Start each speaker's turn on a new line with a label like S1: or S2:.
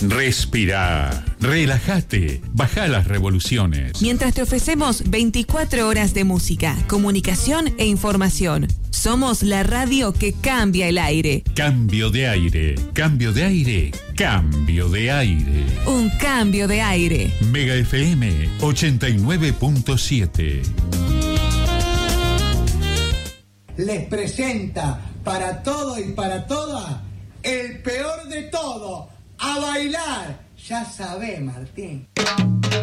S1: Respirá, relájate, bajá las revoluciones.
S2: Mientras te ofrecemos 24 horas de música, comunicación e información. Somos la radio que cambia el aire.
S1: Cambio de aire, cambio de aire, cambio de aire.
S2: Un cambio de aire.
S1: Mega FM 89.7.
S3: Les presenta para todo y para toda el peor de todo. A bailar. Ya sabés, Martín.